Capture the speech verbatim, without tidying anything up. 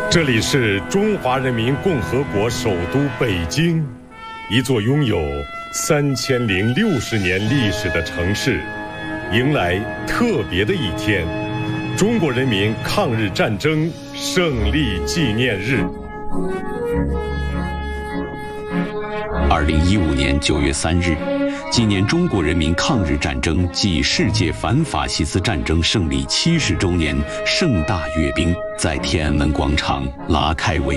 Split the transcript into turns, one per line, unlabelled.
这里是中华人民共和国首都北京，一座拥有三千零六十年历史的城市，迎来特别的一天——中国人民抗日战争胜利纪念日。
二零一五年九月三日，纪念中国人民抗日战争暨世界反法西斯战争胜利七十周年盛大阅兵在天安门广场拉开帷